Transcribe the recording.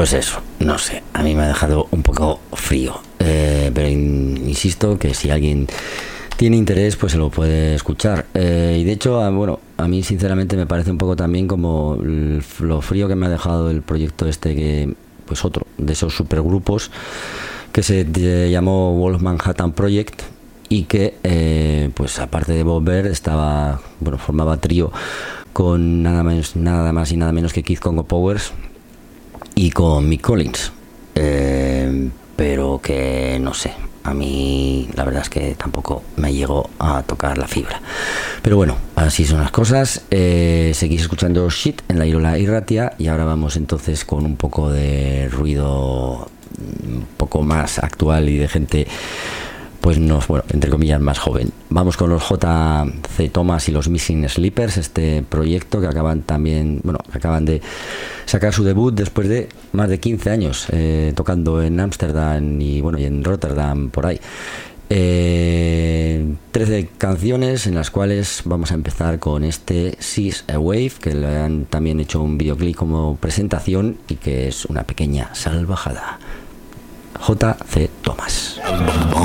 Pues eso, no sé, a mí me ha dejado un poco frío, pero insisto que si alguien tiene interés, pues se lo puede escuchar. Y de hecho, bueno, a mí sinceramente me parece un poco también como lo frío que me ha dejado el proyecto este, que pues otro de esos supergrupos que se llamó Wolf Manhattan Project, y que pues aparte de Bob Baird estaba, bueno, formaba trío con nada más y nada menos que Keith Congo Powers y con Mick Collins, pero que no sé, a mí la verdad es que tampoco me llegó a tocar la fibra. Pero bueno, así son las cosas. Seguís escuchando Shit en la Irola Irratia, y ahora vamos entonces con un poco de ruido un poco más actual y de gente, pues bueno, entre comillas, más joven. Vamos con los J.C. Thomas y los Missing Sleepers, este proyecto que acaban de sacar su debut después de más de 15 años tocando en Ámsterdam y en Rotterdam, por ahí. 13 canciones, en las cuales vamos a empezar con este Seize a Wave, que le han también hecho un videoclip como presentación y que es una pequeña salvajada. J.C. Thomas.